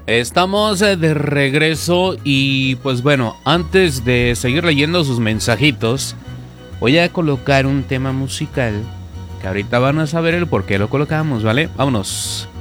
Estamos de regreso y pues bueno, antes de seguir leyendo sus mensajitos, voy a colocar un tema musical que ahorita van a saber el por qué lo colocamos, ¿vale? Vámonos.